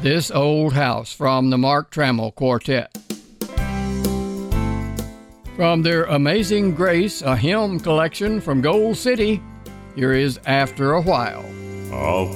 This Old House from the Mark Trammell Quartet. From their Amazing Grace, a hymn collection from Gold City, here is After a While.